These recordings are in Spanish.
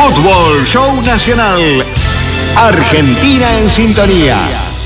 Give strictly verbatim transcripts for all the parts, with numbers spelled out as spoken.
Fútbol Show Nacional. Argentina en sintonía.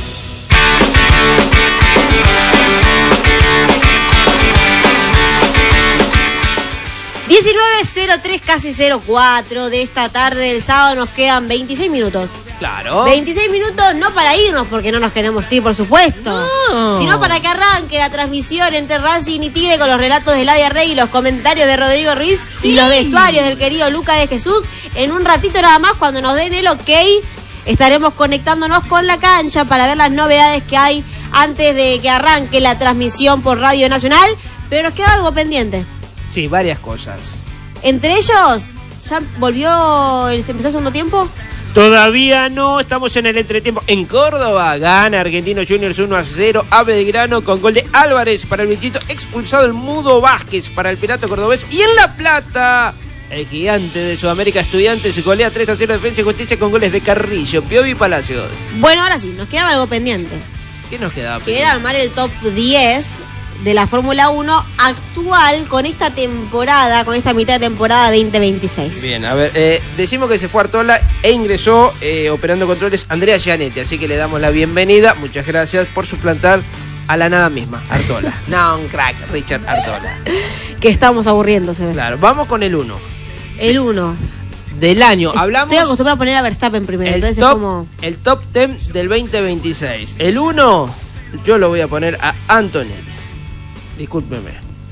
diecinueve cero tres, casi cero cuatro de esta tarde del sábado. Nos quedan veintiséis minutos. Claro. veintiséis minutos no para irnos, porque no nos queremos ir, por supuesto. No. Sino para que arranque la transmisión entre Racing y Tigre con los relatos de Ladia Rey y los comentarios de Rodrigo Ruiz sí. y los vestuarios del querido Luca de Jesús. En un ratito nada más, cuando nos den el ok, estaremos conectándonos con la cancha para ver las novedades que hay antes de que arranque la transmisión por Radio Nacional. Pero nos queda algo pendiente. Sí, varias cosas. Entre ellos, ¿ya volvió, se empezó el segundo tiempo? Todavía no, estamos en el entretiempo. En Córdoba gana Argentinos Juniors uno a cero a Belgrano con gol de Álvarez para el bichito, expulsado el Mudo Vázquez para el Pirato Cordobés. Y en La Plata, el gigante de Sudamérica Estudiantes golea tres a cero Defensa y Justicia con goles de Carrillo, Piovi y Palacios. Bueno, ahora sí, nos quedaba algo pendiente. ¿Qué nos quedaba Que pendiente? era armar el top diez de la Fórmula uno actual con esta temporada, con esta mitad de temporada veinte veintiséis. Bien, a ver, eh, decimos que se fue Artola e ingresó eh, operando controles Andrea Gianetti, así que le damos la bienvenida. Muchas gracias por suplantar a la nada misma, Artola. No, un crack, Richard Artola. Que estamos aburriendo, se ve. Claro, vamos con el uno. El uno. Del año, hablamos... Estoy acostumbrado a poner a Verstappen primero, el entonces top, es como... El top diez del veinte veintiséis. El uno, yo lo voy a poner a Antonelli. Discúlpeme.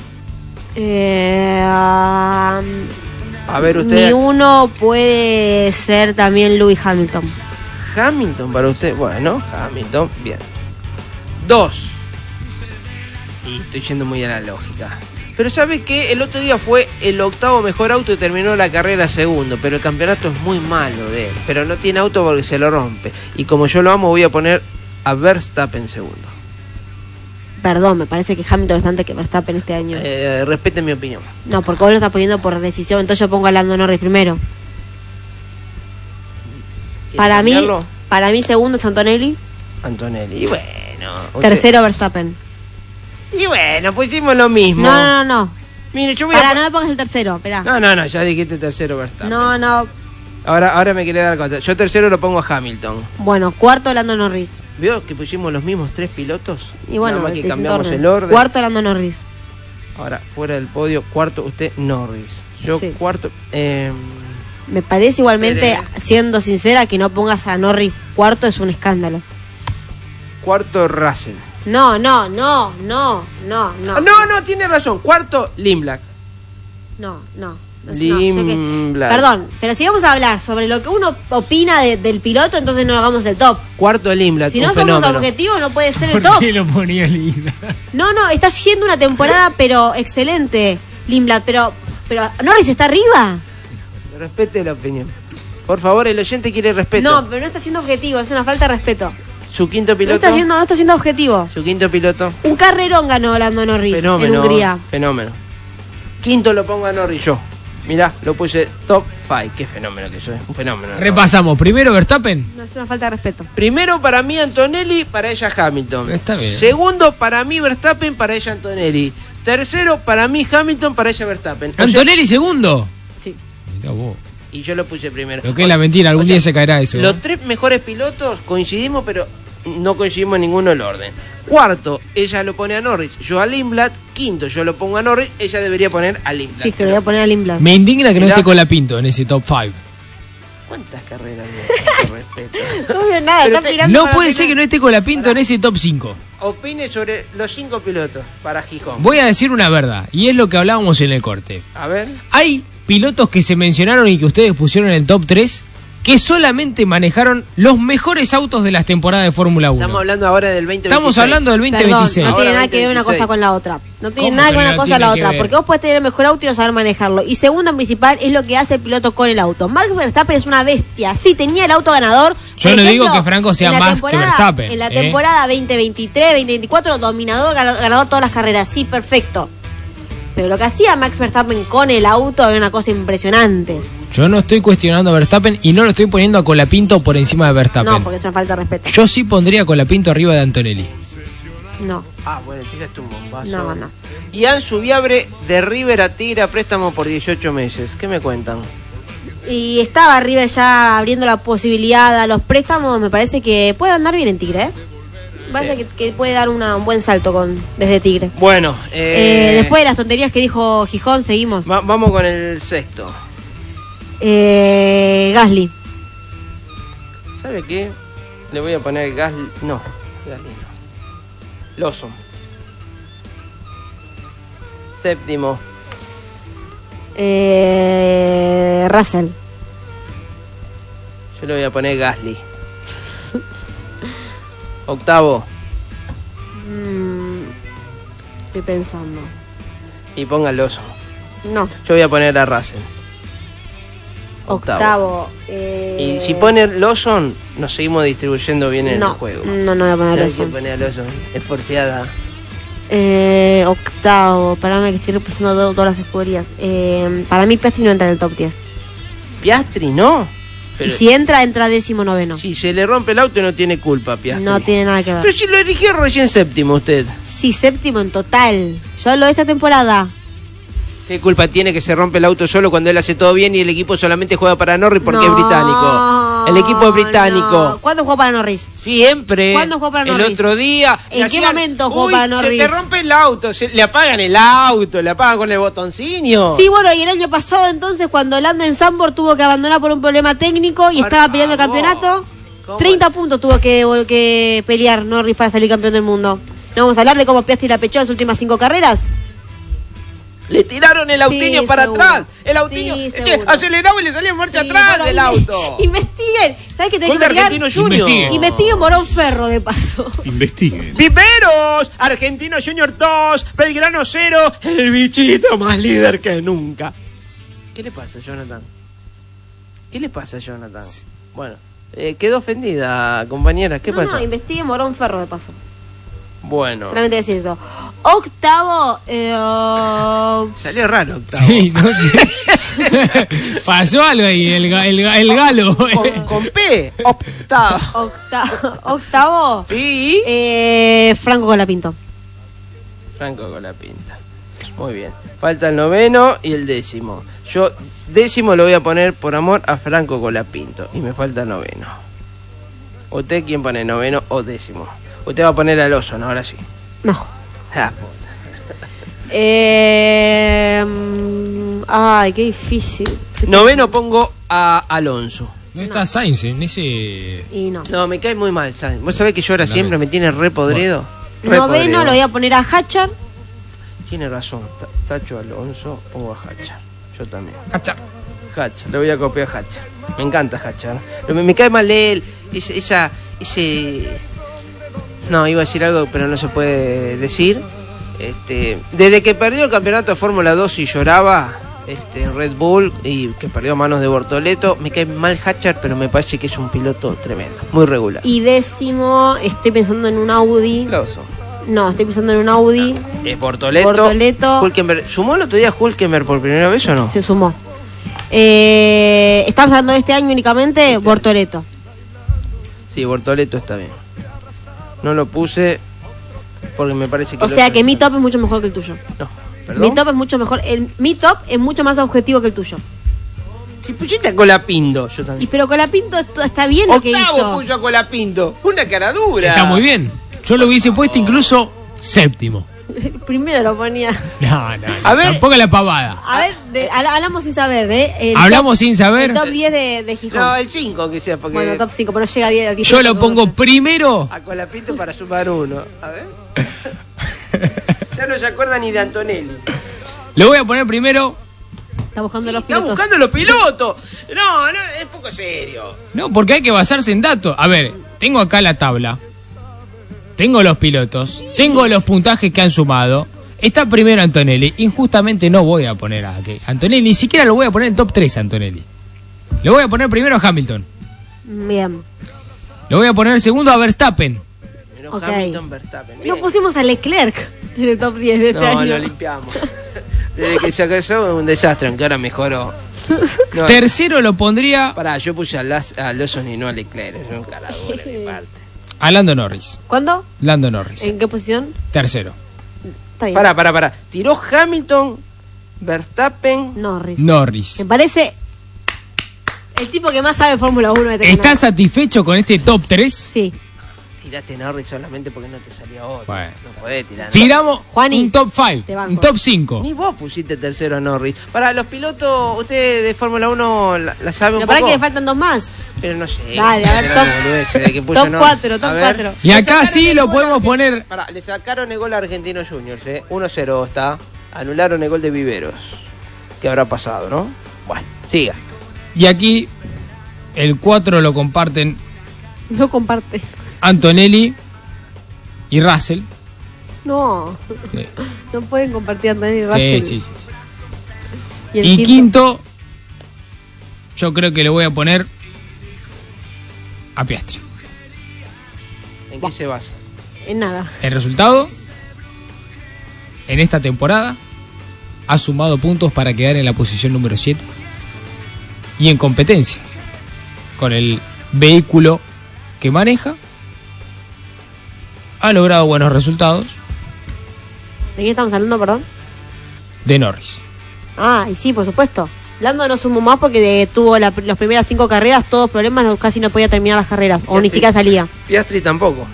Eh, um, a ver usted. Mi uno puede ser también Lewis Hamilton. Hamilton para usted. Bueno, Hamilton, bien. Dos. Y estoy yendo muy a la lógica. Pero ¿sabe qué? El otro día fue el octavo mejor auto y terminó la carrera segundo. Pero el campeonato es muy malo de él. Pero no tiene auto porque se lo rompe. Y como yo lo amo, voy a poner a Verstappen segundo. Perdón, me parece que Hamilton está antes que Verstappen este año. Eh, respete mi opinión. No, porque vos lo estás poniendo por decisión, entonces yo pongo a Lando Norris primero. Para mí, cambiarlo? para mí segundo es Antonelli. Antonelli, y bueno. Usted... Tercero Verstappen. Y bueno, pues hicimos lo mismo. No, no, no. Mire, yo voy Para, a... no me pongas el tercero, esperá. No, no, no, ya dijiste tercero Verstappen. No, no. Ahora, ahora me quiere dar cuenta. Yo tercero lo pongo a Hamilton. Bueno, cuarto Lando Norris. ¿Vio que pusimos los mismos tres pilotos? Y bueno, nada más que distinto cambiamos orden. el orden. Cuarto Lando Norris. Ahora, fuera del podio, cuarto usted Norris. Yo Sí. cuarto... Eh... Me parece igualmente, Pero... siendo sincera, que no pongas a Norris cuarto es un escándalo. Cuarto Russell. No, no, no, no, no, no. Ah, no, no, tiene razón. Cuarto Limblak. No, no. No, no, yo que- Limblak. Perdón, pero si vamos a hablar sobre lo que uno opina de- del piloto, entonces no hagamos el top. Cuarto Limblak, Si no un somos fenómeno. objetivos, no puede ser el ¿Por top. qué lo ponía linda? No, no, está haciendo una temporada, pero excelente, Lindblad, pero, pero Norris está arriba. Respete la opinión. Por favor, el oyente quiere respeto. No, pero no está siendo objetivo, es una falta de respeto. Su quinto No piloto. está siendo, no está siendo objetivo. Su quinto piloto. Un carrerón ganó Lando Norris Fenómeno. en Hungría. Fenómeno. Quinto lo pongo a Norris yo. Mirá, lo puse top cinco. Qué fenómeno que soy. Un fenómeno. ¿no? Repasamos. Primero Verstappen. No, es una falta de respeto. Primero para mí Antonelli, para ella Hamilton. Está bien. Segundo para mí Verstappen, para ella Antonelli. Tercero para mí Hamilton, para ella Verstappen. O sea, Antonelli segundo. Sí. Mirá vos. y yo lo puse primero. Lo que es la mentira, algún O sea, día se caerá eso. Los ¿no? tres mejores pilotos coincidimos, pero no coincidimos en ninguno el orden. Cuarto, ella lo pone a Norris, yo a Lindblad. Quinto, yo lo pongo a Norris, ella debería poner a Lindblad. Sí, que lo voy a poner a Lindblad. Me indigna que no Mirá. esté Colapinto en ese top cinco. ¿Cuántas carreras de respeto? No veo nada, Pero está te- tirando No para puede opinar. ser que no esté Colapinto en ese top cinco. Opine sobre los cinco pilotos para Gijón. Voy a decir una verdad, y es lo que hablábamos en el corte. A ver. Hay pilotos que se mencionaron y que ustedes pusieron en el top tres que solamente manejaron los mejores autos de las temporadas de Fórmula uno. Estamos hablando ahora del veinte veintiséis. Estamos hablando del veinte Perdón, veintiséis. no tiene Ahora nada que ver una veinte veintiséis. cosa con la otra. No tiene ¿Cómo nada que que ver no una cosa tiene con la que otra. ver? Porque vos podés tener el mejor auto y no saber manejarlo. Y segundo, en principal, es lo que hace el piloto con el auto. Max Verstappen es una bestia. Sí, tenía el auto ganador. Yo Por no ejemplo, digo que Franco sea en la más que temporada- Verstappen, En la ¿eh? temporada veinte veintitrés, veinte veinticuatro, dominador, ganador, ganador todas las carreras. Sí, perfecto. Pero lo que hacía Max Verstappen con el auto era una cosa impresionante. Yo no estoy cuestionando a Verstappen y no lo estoy poniendo a Colapinto por encima de Verstappen. No, porque es una falta de respeto. Yo sí pondría a Colapinto arriba de Antonelli. No, Ah, bueno, tiraste un bombazo. no, no. Y Ansu Viabre de River a Tigre a préstamo por dieciocho meses. ¿Qué me cuentan? Y estaba River ya abriendo la posibilidad a los préstamos. Me parece que puede andar bien en Tigre, ¿eh? Me parece Sí. que, que puede dar una, un buen salto con desde Tigre. Bueno, eh, Eh, después de las tonterías que dijo Gijón, seguimos. va- vamos con el sexto. Eh, Gasly. ¿Sabe qué? Le voy a poner gas... No, Gasly no. Lawson. Séptimo. Eh, Russell. Yo le voy a poner Gasly. Octavo. Mm, estoy pensando. Y ponga Lawson. No, Yo voy a poner a Russell. Octavo. octavo. eh, Y si pone Lawson, nos seguimos distribuyendo bien en no, el juego. No, no voy a poner No hay que Lawson. poner a Lawson. Es porfiada. Eh, octavo, para mí que estoy repasando todo- todas las escuderías. Eh, para mí Piastri no entra en el top diez. Piastri, ¿no? Pero Y si entra, entra décimo noveno. si se le rompe el auto no tiene culpa, Piastri. No tiene nada que ver. Pero si lo eligió recién séptimo usted. Sí, séptimo en total. Yo hablo de esta temporada. ¿Qué culpa tiene que se rompe el auto solo cuando él hace todo bien y el equipo solamente juega para Norris porque es No, británico? El equipo es británico. no. ¿Cuándo jugó para Norris? Siempre. ¿Cuándo jugó para El Norris? otro día. ¿En le qué hacían, momento jugó "Uy, para Norris?" Se te rompe el auto. Se, le apagan el auto. Le apagan con el botoncino. Sí, bueno, y el año pasado entonces cuando Lando en Zandvoort tuvo que abandonar por un problema técnico y Por estaba peleando el favor. campeonato, ¿Cómo? treinta puntos tuvo que, que pelear Norris para salir campeón del mundo. ¿No vamos a hablar de cómo Piastri la pechó en las últimas cinco carreras? Le tiraron el autiño Sí, para seguro. atrás. El autiño Sí, es que seguro. aceleraba y le salía en marcha Sí, atrás bueno, del inve- auto. Investiguen. ¿Sabes qué tenés Gol que de investigar? Argentino Junior. Investiguen. Investiguen Morón Ferro, de paso. Investiguen. Viveros, Argentino Junior dos, Belgrano cero, el bichito más líder que nunca. ¿Qué le pasa, Jonathan? ¿Qué le pasa, Jonathan? Bueno, eh, quedó ofendida, compañera. ¿Qué no, pasó? no, investiguen Morón Ferro, de paso. Bueno, Solamente decir eso. Octavo, eh, salió raro, octavo. Sí, no sé. Pasó algo ahí, el, ga- el, ga- el galo. Con, con P, octavo. octavo, octavo Sí. eh, Franco Colapinto. Franco con la pinta. Muy bien. Falta el noveno y el décimo. Yo décimo lo voy a poner por amor a Franco Colapinto. Y me falta el noveno. ¿Usted quién pone noveno o décimo? Usted va a poner al oso, ¿no? Ahora sí. No. Ah, Eh, mm, ay, qué difícil. noveno pongo a Alonso. No está Sainz en ese... Y no. No, me cae muy mal, ¿sabes? Vos sabés que yo ahora Lamento. siempre me tiene re podrido. Re Noveno podrido. lo voy a poner a Hatcher. Tiene razón. Ta- Tacho Alonso, pongo a Hacha. Yo también. Cachar. Hacha, le voy a copiar a Hacha. Me encanta Hacha. Pero me, me cae mal él. Ese, esa, ese. No, iba a decir algo, pero no se puede decir. Este, desde que perdió el campeonato de Fórmula dos y lloraba este, en Red Bull y que perdió a manos de Bortoleto, me cae mal Hatcher, pero me parece que es un piloto tremendo, muy regular. Y décimo, estoy pensando en un Audi. Aplauso. No, estoy pensando en un Audi. Es Bortoleto. Bortoleto. Hülkenberg. ¿Sumó el otro día Hülkenberg por primera vez o no? Se sumó. Eh, estamos hablando de este año únicamente, Bortoleto. Sí, Bortoleto está bien. No lo puse porque me parece que... O el sea otro que mi está- top es mucho mejor que el tuyo. No, ¿perdón? Mi top es mucho mejor. El, mi top es mucho más objetivo que el tuyo. Si pusiste a Colapinto, yo Y también. pero Colapinto esto- está bien lo que Octavo hizo. puso a Colapinto. Una cara dura. Está muy bien. Yo lo hubiese puesto incluso séptimo. Primero lo ponía. No, no, no. A ver. Tampoco la pavada. A ver, de- habla- hablamos sin saber, ¿eh? El Hablamos top- sin saber. El top diez de, de Gijón. No, el cinco que sea, porque... Bueno, top cinco, pero no llega a diez. a diez. Yo lo pongo primero. A Colapinto para sumar uno. A ver. Ya no se acuerda ni de Antonelli. Lo voy a poner primero. Está buscando los Está pilotos. buscando los pilotos. No, no, es poco serio. No, porque hay que basarse en datos. A ver, tengo acá la tabla. Tengo los pilotos. Tengo los puntajes que han sumado. Está primero Antonelli. Injustamente no voy a poner a que Antonelli. Ni siquiera lo voy a poner en top tres a Antonelli. Lo voy a poner primero a Hamilton. Bien. Lo voy a poner segundo a Verstappen. Pero Ok. Hamilton Verstappen. No bien. pusimos a Leclerc en el top diez de este No, año. lo limpiamos. Desde que se casó un desastre, aunque ahora mejoró. No, Tercero lo pondría pará, yo puse a, Las, a Lawson y no a Leclerc. Es un caradura de mi parte. a Lando Norris. ¿Cuándo? Lando Norris. ¿En qué posición? Tercero. Está bien. Pará, pará, pará. Tiró Hamilton, Verstappen. Norris. Norris. Me parece El tipo que más sabe de Fórmula uno de ¿Estás satisfecho con este top tres? Sí. Tiraste Norris solamente porque no te salió otro. Bueno. No podés tirar. Tiramos Juani, un top cinco, te banco. un top cinco. Ni vos pusiste tercero a Norris. Para los pilotos, ustedes de Fórmula uno la, la saben un Pero para poco. que le faltan dos más. Pero no sé. Dale, a ver, Era top- una boludez de que puso top Norris. cuatro, top A ver. cuatro. Y Le acá sacaron sí el lo gol podemos a- poner. Pará, le sacaron el gol a Argentinos Juniors, eh. uno cero está. Anularon el gol de Viveros. ¿Qué habrá pasado, no? Bueno, siga. Y aquí el cuatro lo comparten No comparte. Antonelli y Russell. No. Sí. No pueden compartir Antonio y Sí, Russell. sí, sí. Y, el Y quinto, yo creo que le voy a poner a Piastri. ¿En qué se basa? En nada. El resultado, en esta temporada, ha sumado puntos para quedar en la posición número siete. Y en competencia, con el vehículo que maneja, ha logrado buenos resultados ¿De quién estamos hablando, perdón? de Norris. Ah, y sí, por supuesto. Lando no sumó más porque de- tuvo la- las primeras cinco carreras, todos problemas, no- casi no podía terminar las carreras. O ni siquiera salía. Piastri tampoco.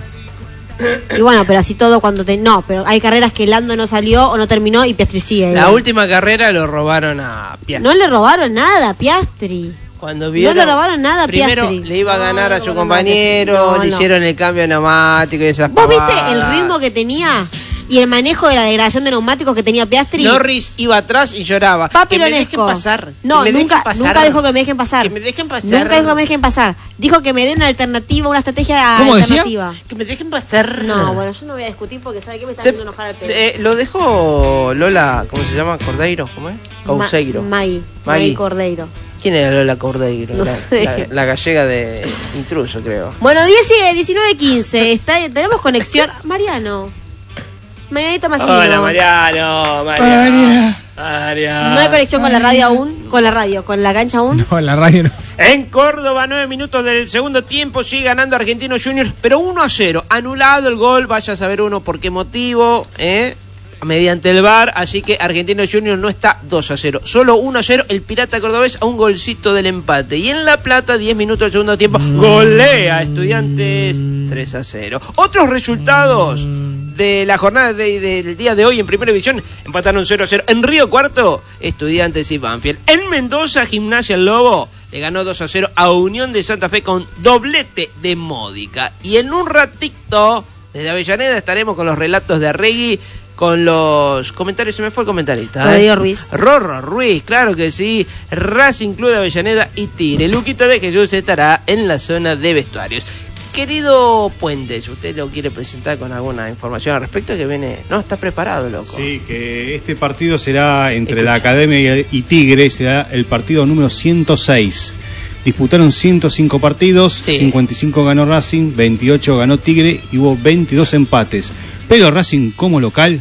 Y bueno, pero así todo cuando te... No, pero hay carreras que Lando no salió o no terminó y Piastri sigue. La ¿eh? última carrera lo robaron a Piastri. No le robaron nada a Piastri. Cuando vieron, No le robaron nada a primero Piastri. le iba a No, ganar no a le su robaron nada a compañero, Piastri. No, le no. hicieron el cambio neumático y esas ¿Vos viste pavadas. el ritmo que tenía y el manejo de la degradación de neumáticos que tenía Piastri? Norris iba atrás y lloraba. Papi que me Lonesco. dejen pasar. No, que me nunca, dejen pasar. nunca dijo que me dejen pasar. Que me dejen pasar. Nunca dijo que me dejen pasar. Dijo que me dé una alternativa, una estrategia ¿Cómo decía? alternativa. Que me dejen pasar. No, bueno, yo no voy a discutir porque sabe que me está Se- haciendo enojar al pedo. se- eh, lo dejó Lola, ¿cómo se llama? Cordeiro, ¿cómo es? Causeiro. Ma- Maggie, Maggie. Maggie Cordeiro. ¿Quién era Lola Cordeiro? No la, sé. la- la gallega de Intruso, creo. Bueno, diez, diecinueve, quince. Está, tenemos conexión. Mariano. Marianito Massino. Mariano. Mariano. Mariano. No hay conexión con la radio aún. Con la radio, con la cancha aún. No, en la radio no. En Córdoba, nueve minutos del segundo tiempo, sigue ganando Argentinos Juniors, pero uno a cero. Anulado el gol, vaya a saber uno por qué motivo, ¿eh? mediante el V A R, así que Argentinos Juniors no está dos a cero, solo uno a cero, el Pirata Cordobés a un golcito del empate. Y en La Plata, diez minutos del segundo tiempo, golea a Estudiantes tres a cero. Otros resultados de la jornada de- del día de hoy en Primera División, empataron cero a cero. En Río Cuarto, Estudiantes y Banfield. En Mendoza, Gimnasia El Lobo le ganó dos a cero a Unión de Santa Fe con doblete de Módica. Y en un ratito, desde Avellaneda, estaremos con los relatos de Arregui, con los comentarios. Se me fue el comentarista. ¿eh? Rodrigo Ruiz. Rorro Ruiz, claro que sí. Racing Club de Avellaneda y Tigre. Luquita de Jesús estará en la zona de vestuarios. Querido Puentes, ¿usted lo quiere presentar con alguna información al respecto? Que viene. No, está preparado, loco. Sí, que este partido será entre la Academia y Tigre, será el partido número ciento seis. Disputaron ciento cinco partidos, Sí. cincuenta y cinco ganó Racing, veintiocho ganó Tigre y hubo veintidós empates. Pero Racing como local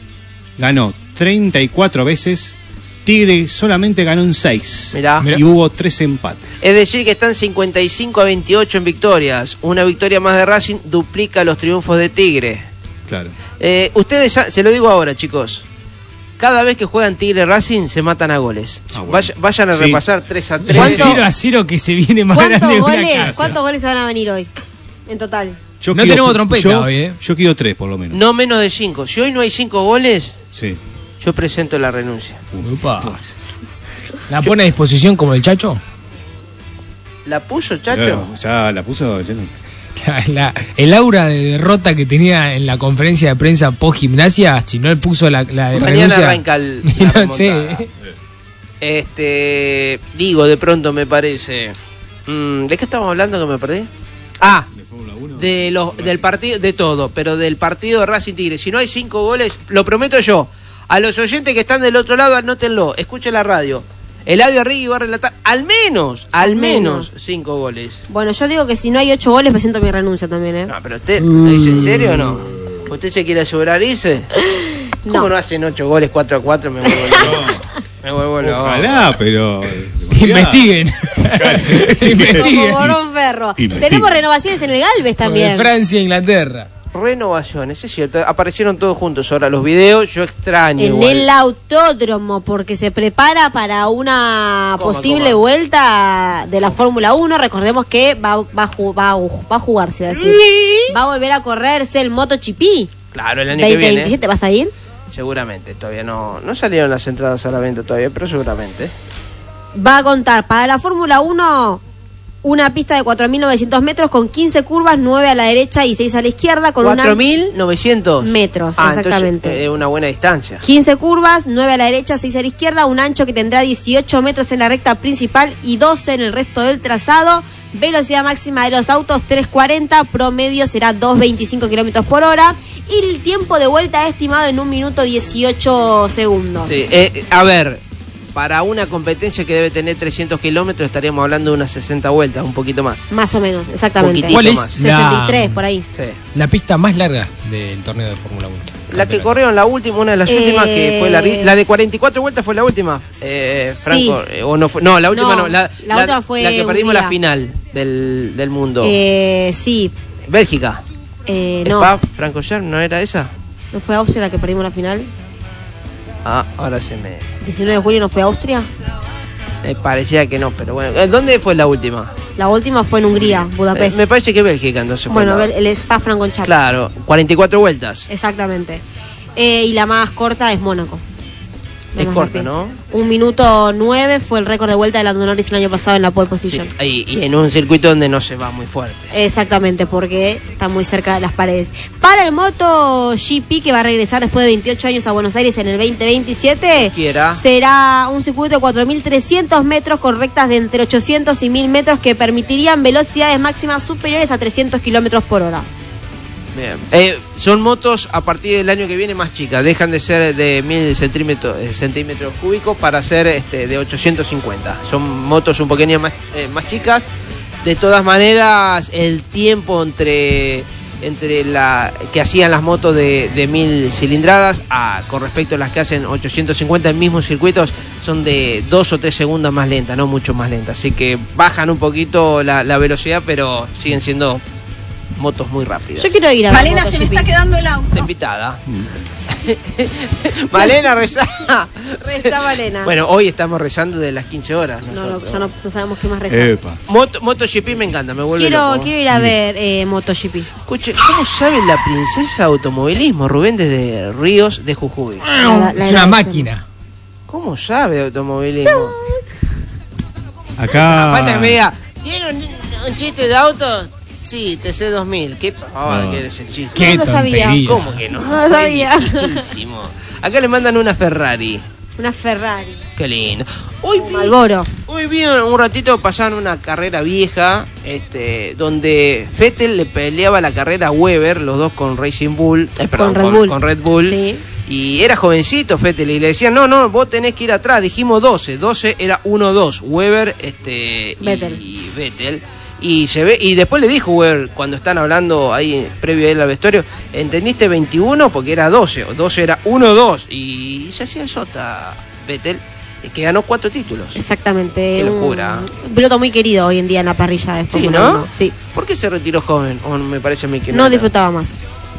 ganó treinta y cuatro veces, Tigre solamente ganó en seis. Mirá. Y hubo tres empates. Es decir, que están cincuenta y cinco a veintiocho en victorias. Una victoria más de Racing duplica los triunfos de Tigre. Claro. Eh, ustedes, ya- se lo digo ahora, chicos. Cada vez que juegan Tigre Racing se matan a goles. Ah, bueno. Vaya- vayan a Sí. repasar tres a El tres. ¿Cuánto? cero a cero que se viene más grande ¿Cuántos de una goles, casa. ¿Cuántos goles se van a venir hoy? En total. Yo No tenemos trompeta yo, hoy, ¿eh? Yo quiero tres por lo menos. No menos de cinco. Si hoy no hay cinco goles, Sí. yo presento la renuncia. Upa. ¿La pone a disposición como el Chacho? ¿La puso, Chacho? Claro, ya la puso. ya no- La- el aura de derrota que tenía en la conferencia de prensa post gimnasia, si no él puso la, la de Mañana renuncia, arranca el, y la no sé. remontada. Este, digo, de pronto me parece. Mm, ¿De qué estamos hablando que me perdí? Ah, de Fórmula uno. de los, del partido, de todo, pero del partido de Racing Tigre. Si no hay cinco goles, lo prometo yo. A los oyentes que están del otro lado, anótenlo, escuchen la radio. Eladio Arregui va a relatar al menos, al Al menos menos. cinco goles. Bueno, yo digo que si no hay ocho goles, presento mi renuncia también, ¿eh? No, pero usted, ¿lo dice en serio o no? ¿Usted se quiere asegurar irse? ¿Cómo no, No. hacen ocho goles, cuatro a cuatro? Me vuelvo loco. Me vuelvo loco. Ojalá, pero. Investiguen. Como Investiguen. por un perro. Investiga. Tenemos renovaciones en el Galvez Como de también. Francia e Inglaterra. renovaciones, es cierto, aparecieron todos juntos ahora los videos, yo extraño En igual. el autódromo, porque se prepara para una Coma, posible coma. vuelta de la Fórmula uno. Recordemos que va, va, a ju- va, a- va a jugarse, va a decir. Va a volver a correrse el MotoGP Claro, el año que veinte viene. veintisiete. ¿Vas a ir? Seguramente, todavía no, no salieron las entradas a la venta todavía, pero seguramente. Va a contar para la Fórmula uno una pista de cuatro mil novecientos metros con quince curvas, nueve a la derecha y seis a la izquierda, con una cuatro mil novecientos metros, ah, exactamente. Es una buena distancia. quince curvas, nueve a la derecha, seis a la izquierda, un ancho que tendrá dieciocho metros en la recta principal y doce en el resto del trazado. Velocidad máxima de los autos tres cuarenta, promedio será dos veinticinco kilómetros por hora y el tiempo de vuelta estimado en un minuto dieciocho segundos. Sí, eh, a ver, para una competencia que debe tener trescientos kilómetros estaríamos hablando de unas sesenta vueltas, un poquito más. Más o menos, exactamente. Poquitito ¿Cuál es más. sesenta y tres la, por ahí. Sí. la pista más larga del torneo de Fórmula uno? La que Campeonato. corrieron la última, una de las Eh, últimas que fue la, ri- la de cuarenta y cuatro vueltas fue la última. Eh, Franco, Sí. eh, o no fue, no, la última No, no, la, la última fue la que perdimos Hungría. la final del, del mundo. Eh, sí, Bélgica. eh, no, Spa, Franco Scher, ¿no era esa? ¿no fue Austria la que perdimos la final? Ah, ahora se me, diecinueve de julio no fue Austria. me parecía que no, pero bueno. ¿Dónde fue la última? La última fue en Hungría, Eh, Budapest. me parece que Bélgica entonces fue Bueno, la- el Spa Francorchamps. Claro, cuarenta y cuatro vueltas. Exactamente. Eh, y la más corta es Mónaco. La Es más corta, rápida. ¿no? Un minuto nueve fue el récord de vuelta de Lando Norris el año pasado en la pole Sí, position. y, y en un circuito donde no se va muy fuerte. Exactamente, porque está muy cerca de las paredes. Para el MotoGP, que va a regresar después de veintiocho años a Buenos Aires en el veinte veintisiete, Quiera. será un circuito de cuatro mil trescientos metros con rectas de entre ochocientos y mil metros que permitirían velocidades máximas superiores a trescientos kilómetros por hora. Bien. Eh, son motos a partir del año que viene más chicas, dejan de ser de mil centímetros, eh, centímetros cúbicos para ser este, de ochocientos cincuenta. Son motos un poquito más, eh, más chicas. De todas maneras, el tiempo entre entre la que hacían las motos de, de mil cilindradas a, con respecto a las que hacen ochocientos cincuenta en mismos circuitos son de dos o tres segundos más lentas, no mucho más lentas. Así que bajan un poquito la, la velocidad, pero siguen siendo motos muy rápidas. Yo quiero ir a ver Malena, se me MotoGP. está quedando el auto. Está invitada. Malena, reza. Reza, Malena. Bueno, hoy estamos rezando de las quince horas. No, no, nosotros. ya no, no sabemos qué más rezar. Epa. Moto, MotoGP me encanta, me vuelve quiero, loco. quiero ir a ver eh, MotoGP. Escuche, ¿cómo sabe la princesa de automovilismo, Rubén, desde Ríos de Jujuy? La- la es una grabación. máquina. ¿Cómo sabe de automovilismo? Acá. Falta que me diga, ¿tiene un, un chiste de auto? Sí, T C dos mil. ¿Qué ahora No. que eres el chiste? Qué lo sabía. tontería. ¿Cómo que no? No lo sabía. Es difícimo. Acá le mandan una Ferrari. Una Ferrari. Qué lindo. Hoy Un vi, Malboro. hoy vi un ratito pasaban una carrera vieja, este, donde Vettel le peleaba la carrera a Weber, los dos con Racing Bull, eh, perdón, Red Bull. con Red Bull. Sí. Y era jovencito Vettel y le decían, no, no, vos tenés que ir atrás. Dijimos doce, doce era uno dos, Weber este, Vettel. y Vettel. Y se ve y después le dijo Weber, cuando están hablando ahí previo a él al vestuario, ¿entendiste veintiuno? Porque era doce, o doce era uno dos. Y se hacía el sota Vettel, que ganó cuatro títulos. Exactamente. Qué un- locura. Un piloto muy querido hoy en día en la parrilla de Sí, Fórmula ¿no? uno. Sí. ¿Por qué se retiró joven? O me parece a mí que No era. disfrutaba más.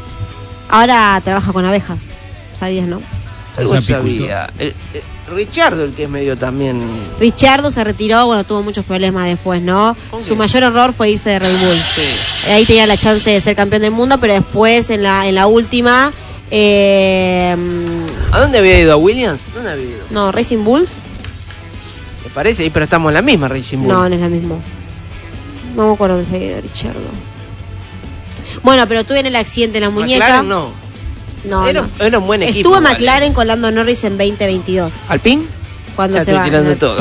Ahora trabaja con abejas. ¿Sabías, no? Algo Es apicultor. sabía. El, el- Richardo, el que es medio también. Richardo se retiró, bueno, tuvo muchos problemas después, ¿no? ¿Con Su qué? mayor error fue irse de Red Bull. Sí. Ahí tenía la chance de ser campeón del mundo, pero después en la en la última eh, ¿A dónde había ido? ¿A Williams? ¿Dónde había ido? no, Racing Bulls. Me parece, pero estamos en la misma Racing Bull. No, no es la misma. No me acuerdo que se había ido Richardo. Bueno, pero tuve en el accidente en la muñeca. McLaren no. No, era, no. era un buen equipo. Estuvo igual, McLaren ¿eh? con Lando Norris en veinte veintidós. ¿Alpine? Cuando Ya se estoy va. tirando No, todo.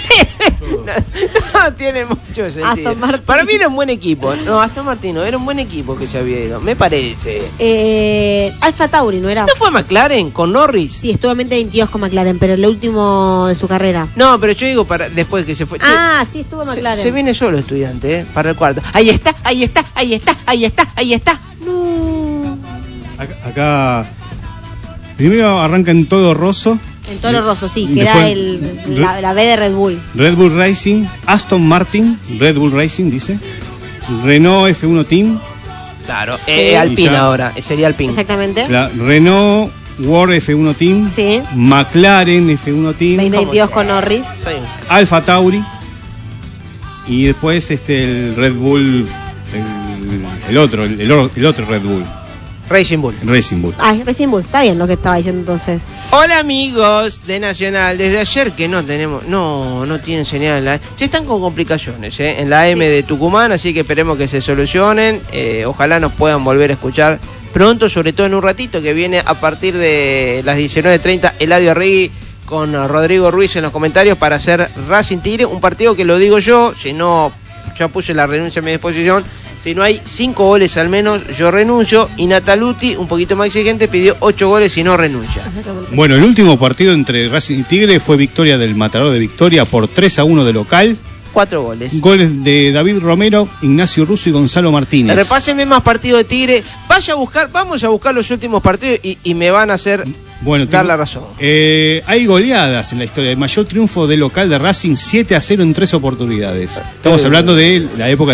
no, no, tiene mucho sentido. Aston Martin. Para mí era un buen equipo. No, Aston Martin no, era un buen equipo que se había ido. Me parece. Eh, Alfa Tauri, ¿no era? ¿No fue McLaren con Norris? Sí, estuvo en veinte veintidós con McLaren, pero el último de su carrera. No, pero yo digo para después que se fue. Che, Ah, sí, estuvo se, McLaren. se viene solo estudiante, ¿eh? Para el cuarto. Ahí está, ahí está, ahí está, ahí está, ahí está. No. Acá, acá- primero arranca en Todo Rosso, En Toro Rosso, sí, que Después- era el, la, la B de Red Bull. Red Bull Racing, Aston Martin, Red Bull Racing dice, Renault F uno Team, Claro, eh, Alpine ya. ahora, eh, sería Alpine. Exactamente. La Renault World F uno Team, Sí. McLaren F uno Team, veinte veintidós con Norris. Soy un- Alfa Tauri y después este el Red Bull, el, el otro, el, el otro Red Bull, Racing Bull. Racing Bull. Ah, Racing Bull, está bien lo que estaba diciendo entonces. Hola amigos de Nacional, desde ayer que no tenemos, no, no tienen señal en la, se están con complicaciones ¿eh? en la M de Tucumán, así que esperemos que se solucionen, eh, ojalá nos puedan volver a escuchar pronto, sobre todo en un ratito que viene a partir de las diecinueve treinta Eladio Arregui con Rodrigo Ruiz en los comentarios para hacer Racing Tigre, un partido que lo digo yo, si no, ya puse la renuncia a mi disposición. Si no hay cinco goles al menos, yo renuncio. Y Nataluti, un poquito más exigente, pidió ocho goles y no renuncia. Bueno, el último partido entre Racing y Tigre fue victoria del Matador de Victoria por tres a uno de local. Cuatro goles. Goles de David Romero, Ignacio Russo y Gonzalo Martínez. Repásenme más partidos de Tigre. Vaya a buscar, vamos a buscar los últimos partidos y, y me van a hacer Bueno, dar tengo- la razón. Eh, hay goleadas en la historia. El mayor triunfo de local de Racing, siete a cero en tres oportunidades. Estamos hablando de la época